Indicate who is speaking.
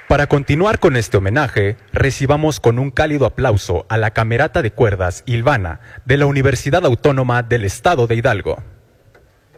Speaker 1: Para continuar con este homenaje, recibamos con un cálido aplauso a la Camerata de Cuerdas Ilvana de la Universidad Autónoma del Estado de Hidalgo.